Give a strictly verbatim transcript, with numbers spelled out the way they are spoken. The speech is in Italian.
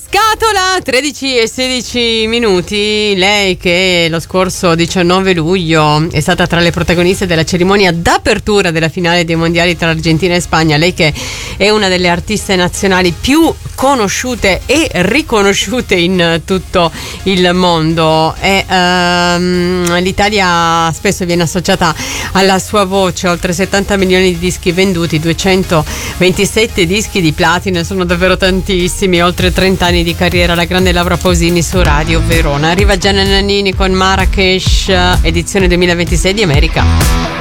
Scatola, tredici e sedici minuti. Lei che lo scorso diciannove luglio è stata tra le protagoniste della cerimonia d'apertura della finale dei mondiali tra Argentina e Spagna, lei che è una delle artiste nazionali più conosciute e riconosciute in tutto il mondo, e um, l'Italia spesso viene associata alla sua voce. Oltre settanta milioni di dischi venduti, duecentoventisette dischi di platino, sono davvero tantissimi. Oltre trenta anni di carriera, la grande Laura Pausini su Radio Verona. Arriva Gianna Nannini con Marrakesh, edizione duemilaventisei di America.